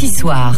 RFI Soir.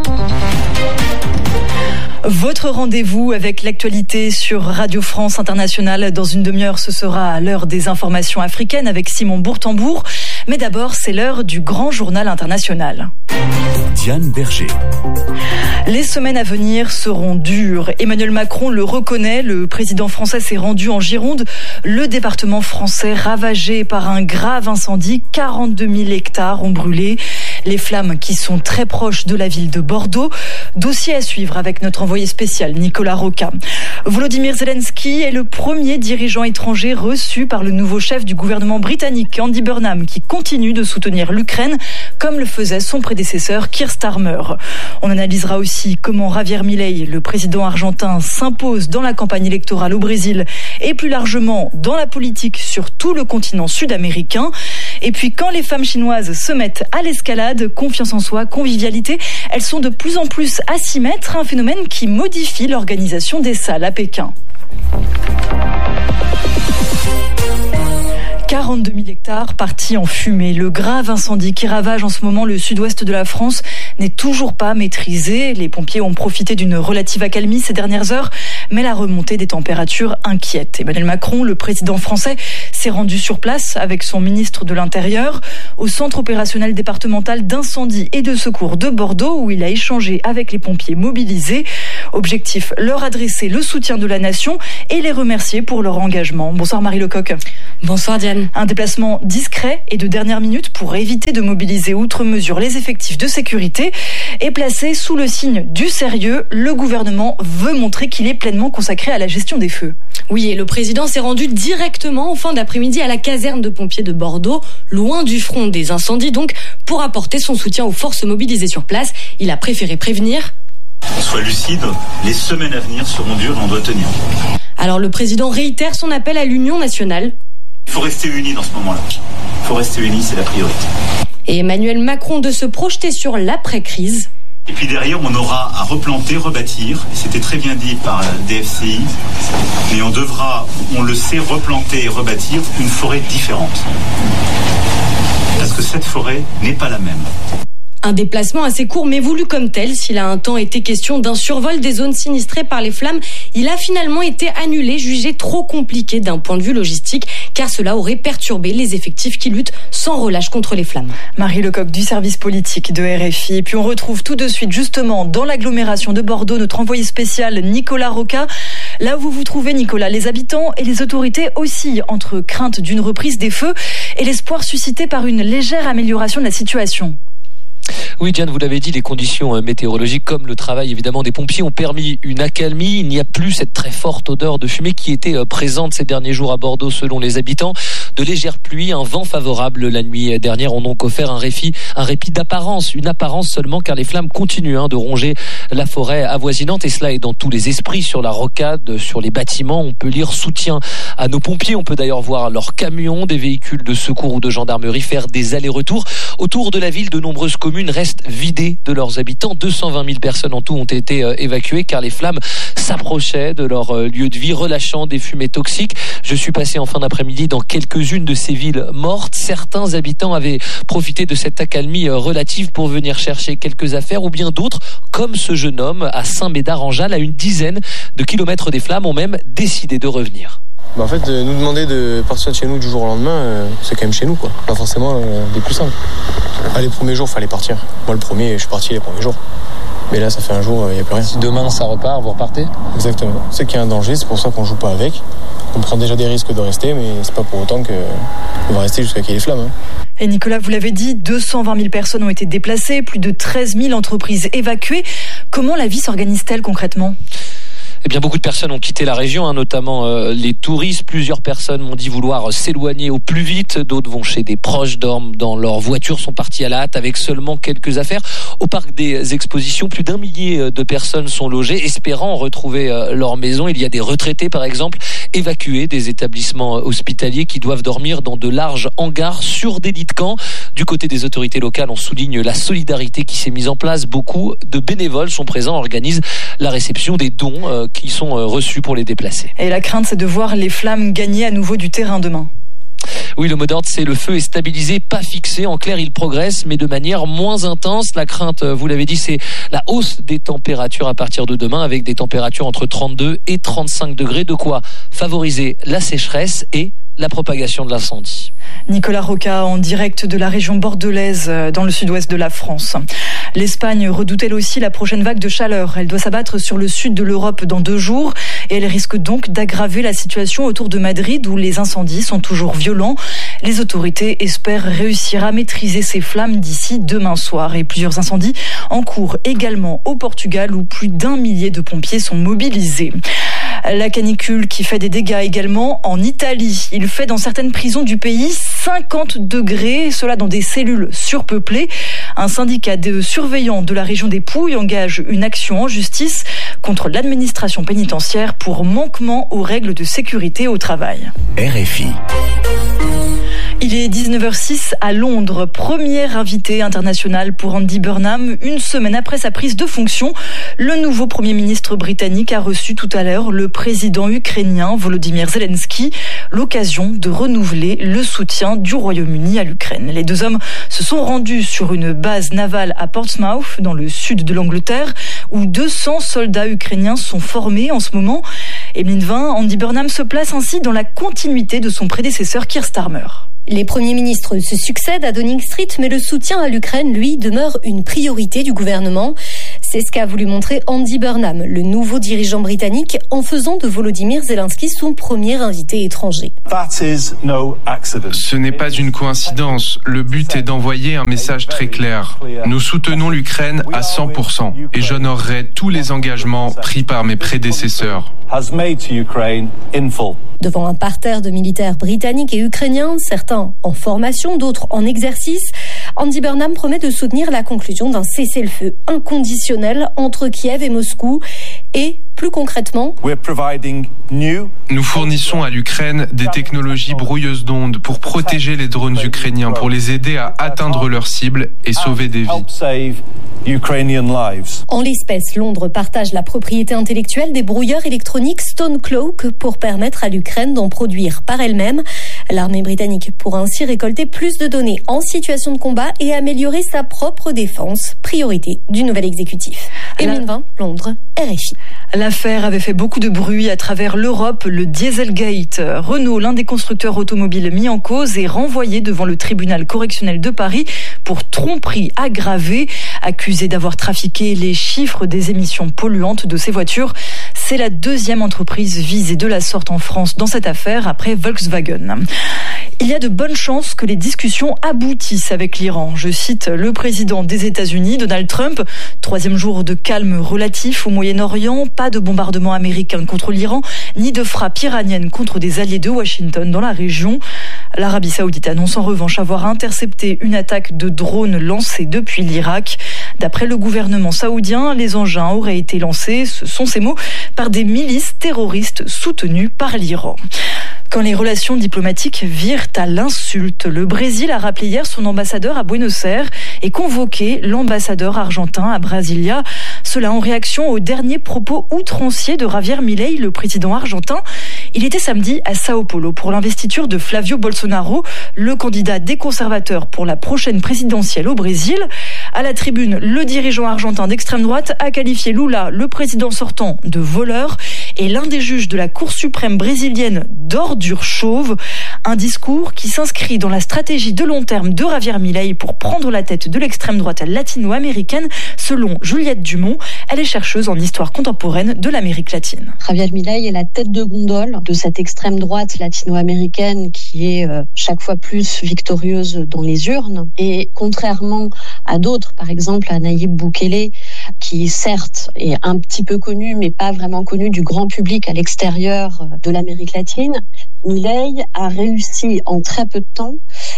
Votre rendez-vous avec l'actualité sur Radio France Internationale. Dans une demi-heure, ce sera à l'heure des informations africaines avec Simon Bourtambour. Mais d'abord, c'est l'heure du grand journal international. Diane Berger. Les semaines à venir seront dures. Emmanuel Macron le reconnaît. Le président français s'est rendu en Gironde, le département français ravagé par un grave incendie. 42 000 hectares ont brûlé. Les flammes qui sont très proches de la ville de Bordeaux. Dossier à suivre avec notre envoyé spécial Nicolas Roca. Volodymyr Zelensky est le premier dirigeant étranger reçu par le nouveau chef du gouvernement britannique, Andy Burnham, qui continue de soutenir l'Ukraine comme le faisait son prédécesseur Keir Starmer. On analysera aussi comment Javier Milei, le président argentin, s'impose dans la campagne électorale au Brésil et plus largement dans la politique sur tout le continent sud-américain. Et puis quand les femmes chinoises se mettent à l'escalade, confiance en soi, convivialité, elles sont de plus en plus à s'y mettre, un phénomène qui modifie l'organisation des salles à Pékin. 42 000 hectares partis en fumée. Le grave incendie qui ravage en ce moment le sud-ouest de la France n'est toujours pas maîtrisé. Les pompiers ont profité d'une relative accalmie ces dernières heures, mais la remontée des températures inquiète. Emmanuel Macron, le président français, s'est rendu sur place avec son ministre de l'Intérieur au centre opérationnel départemental d'incendie et de secours de Bordeaux, où il a échangé avec les pompiers mobilisés. Objectif, leur adresser le soutien de la nation et les remercier pour leur engagement. Bonsoir Marie Lecoq. Bonsoir Diane. Un déplacement discret et de dernière minute pour éviter de mobiliser outre mesure les effectifs de sécurité et placé sous le signe du sérieux. Le gouvernement veut montrer qu'il est pleinement consacré à la gestion des feux. Oui, et le président s'est rendu directement en fin d'après-midi à la caserne de pompiers de Bordeaux, loin du front des incendies donc, pour apporter son soutien aux forces mobilisées sur place. Il a préféré prévenir. Sois lucide, les semaines à venir seront dures et on doit tenir. Alors le président réitère son appel à l'union nationale. Il faut rester unis dans ce moment-là. Il faut rester unis, c'est la priorité. Et Emmanuel Macron de se projeter sur l'après-crise. Et puis derrière, on aura à replanter, rebâtir. C'était très bien dit par DFCI. Mais on devra, on le sait, replanter et rebâtir une forêt différente. Parce que cette forêt n'est pas la même. Un déplacement assez court mais voulu comme tel. S'il a un temps été question d'un survol des zones sinistrées par les flammes, il a finalement été annulé, jugé trop compliqué d'un point de vue logistique, car cela aurait perturbé les effectifs qui luttent sans relâche contre les flammes. Marie Lecoq du service politique de RFI. Et puis on retrouve tout de suite justement dans l'agglomération de Bordeaux notre envoyé spécial Nicolas Roca. Là où vous vous trouvez Nicolas, les habitants et les autorités oscillent entre crainte d'une reprise des feux et l'espoir suscité par une légère amélioration de la situation. Oui, Diane, vous l'avez dit, les conditions météorologiques comme le travail évidemment des pompiers ont permis une accalmie. Il n'y a plus cette très forte odeur de fumée qui était présente ces derniers jours à Bordeaux selon les habitants. De légères pluies, un vent favorable la nuit dernière ont donc offert un répit d'apparence, une apparence seulement car les flammes continuent de ronger la forêt avoisinante et cela est dans tous les esprits, sur la rocade, sur les bâtiments. On peut lire soutien à nos pompiers, on peut d'ailleurs voir leurs camions, des véhicules de secours ou de gendarmerie faire des allers-retours. Autour de la ville, de nombreuses communes restent vidées de leurs habitants. 220 000 personnes en tout ont été évacuées car les flammes s'approchaient de leur lieu de vie, relâchant des fumées toxiques. Je suis passé en fin d'après-midi dans quelques-unes de ces villes mortes. Certains habitants avaient profité de cette accalmie relative pour venir chercher quelques affaires ou bien d'autres, comme ce jeune homme à Saint-Médard-en-Jalles, à une dizaine de kilomètres des flammes, ont même décidé de revenir. En fait, nous demander de partir de chez nous du jour au lendemain, c'est quand même chez nous, quoi. Pas forcément des plus simples. Les premiers jours, fallait partir. Moi, le premier, je suis parti les premiers jours. Mais là, ça fait un jour, il n'y a plus rien. Si demain, ça repart, vous repartez ? Exactement. C'est qu'il y a un danger, c'est pour ça qu'on joue pas avec. On prend déjà des risques de rester, mais c'est pas pour autant qu'on va rester jusqu'à qu'il y ait les flammes. Et Nicolas, vous l'avez dit, 220 000 personnes ont été déplacées, plus de 13 000 entreprises évacuées. Comment la vie s'organise-t-elle concrètement ? Eh bien, beaucoup de personnes ont quitté la région, notamment les touristes. Plusieurs personnes m'ont dit vouloir s'éloigner au plus vite. D'autres vont chez des proches, dorment dans leur voiture, sont partis à la hâte avec seulement quelques affaires. Au parc des expositions, plus d'1 millier de personnes sont logées, espérant retrouver leur maison. Il y a des retraités, par exemple, évacués des établissements hospitaliers qui doivent dormir dans de larges hangars sur des lits de camp. Du côté des autorités locales, on souligne la solidarité qui s'est mise en place. Beaucoup de bénévoles sont présents, organisent la réception des dons qui sont reçus pour les déplacer. Et la crainte, c'est de voir les flammes gagner à nouveau du terrain demain. Oui, le mot d'ordre, c'est le feu est stabilisé, pas fixé. En clair, il progresse, mais de manière moins intense. La crainte, vous l'avez dit, c'est la hausse des températures à partir de demain, avec des températures entre 32 et 35 degrés. De quoi favoriser la sécheresse et la propagation de l'incendie. Nicolas Roca en direct de la région bordelaise dans le sud-ouest de la France. L'Espagne redoute elle aussi la prochaine vague de chaleur. Elle doit s'abattre sur le sud de l'Europe dans 2 jours et elle risque donc d'aggraver la situation autour de Madrid où les incendies sont toujours violents. Les autorités espèrent réussir à maîtriser ces flammes d'ici demain soir et plusieurs incendies en cours également au Portugal où plus d'1 millier de pompiers sont mobilisés. La canicule qui fait des dégâts également en Italie. Il fait dans certaines prisons du pays 50 degrés, cela dans des cellules surpeuplées. Un syndicat de surveillants de la région des Pouilles engage une action en justice contre l'administration pénitentiaire pour manquement aux règles de sécurité au travail. RFI. Il est 19h06 à Londres. Premier invité international pour Andy Burnham. Une semaine après sa prise de fonction, le nouveau Premier ministre britannique a reçu tout à l'heure le président ukrainien Volodymyr Zelensky. L'occasion de renouveler le soutien du Royaume-Uni à l'Ukraine. Les 2 hommes se sont rendus sur une base navale à Portsmouth, dans le sud de l'Angleterre, où 200 soldats ukrainiens sont formés en ce moment. Emeline Vin, Andy Burnham se place ainsi dans la continuité de son prédécesseur Keir Starmer. Les premiers ministres se succèdent à Downing Street, mais le soutien à l'Ukraine, lui, demeure une priorité du gouvernement. C'est ce qu'a voulu montrer Andy Burnham, le nouveau dirigeant britannique, en faisant de Volodymyr Zelensky son premier invité étranger. Ce n'est pas une coïncidence. Le but est d'envoyer un message très clair. Nous soutenons l'Ukraine à 100% et j'honorerai tous les engagements pris par mes prédécesseurs. Devant un parterre de militaires britanniques et ukrainiens, certains en formation, d'autres en exercice, Andy Burnham promet de soutenir la conclusion d'un cessez-le-feu inconditionnel entre Kiev et Moscou et, plus concrètement, nous fournissons à l'Ukraine des technologies brouilleuses d'ondes pour protéger les drones ukrainiens, pour les aider à atteindre leurs cibles et sauver des vies. En l'espèce, Londres partage la propriété intellectuelle des brouilleurs électroniques Stonecloak pour permettre à l'Ukraine d'en produire par elle-même. L'armée britannique pourra ainsi récolter plus de données en situation de combat et améliorer sa propre défense, priorité du nouvel exécutif. Emeline Vin, Londres, RFI. L'affaire avait fait beaucoup de bruit à travers l'Europe, le Dieselgate. Renault, l'un des constructeurs automobiles mis en cause, est renvoyé devant le tribunal correctionnel de Paris pour tromperie aggravée, accusé d'avoir trafiqué les chiffres des émissions polluantes de ses voitures. C'est la 2e entreprise visée de la sorte en France dans cette affaire après Volkswagen. Il y a de bonnes chances que les discussions aboutissent avec l'Iran. Je cite le président des États-Unis, Donald Trump. 3e jour de calme relatif au Moyen-Orient. Pas de bombardement américain contre l'Iran, ni de frappe iranienne contre des alliés de Washington dans la région. L'Arabie Saoudite annonce en revanche avoir intercepté une attaque de drones lancée depuis l'Irak. D'après le gouvernement saoudien, les engins auraient été lancés, ce sont ces mots, par des milices terroristes soutenues par l'Iran. Quand les relations diplomatiques virent à l'insulte, le Brésil a rappelé hier son ambassadeur à Buenos Aires et convoqué l'ambassadeur argentin à Brasilia. Cela en réaction aux derniers propos outranciers de Javier Milei, le président argentin. Il était samedi à Sao Paulo pour l'investiture de Flavio Bolsonaro, le candidat des conservateurs pour la prochaine présidentielle au Brésil. À la tribune, le dirigeant argentin d'extrême droite a qualifié Lula, le président sortant, de voleur et l'un des juges de la Cour suprême brésilienne d'ordure chauve. Un discours qui s'inscrit dans la stratégie de long terme de Javier Milei pour prendre la tête de l'extrême droite latino-américaine, selon Juliette Dumont. Elle est chercheuse en histoire contemporaine de l'Amérique latine. Javier Milei est la tête de gondole de cette extrême droite latino-américaine qui est chaque fois plus victorieuse dans les urnes. Et contrairement à d'autres, par exemple à Nayib Bukele, qui certes est un petit peu connu, mais pas vraiment connu du grand public à l'extérieur de l'Amérique latine, Milei a réussi en très peu de temps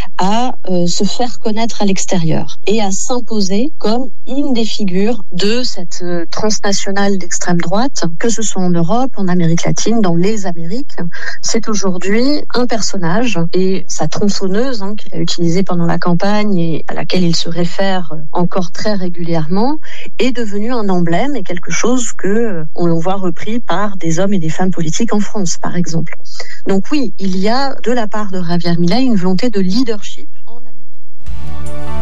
à se faire connaître à l'extérieur et à s'imposer comme une des figures de cette transnationale d'extrême droite, que ce soit en Europe, en Amérique latine, dans les Amériques. C'est aujourd'hui un personnage et sa tronçonneuse qu'il a utilisée pendant la campagne et à laquelle il se réfère encore très régulièrement est devenu un emblème et quelque chose que on voit repris par des hommes et des femmes politiques en France, par exemple. Donc oui, il y a de la part de Javier Milei une volonté de leadership.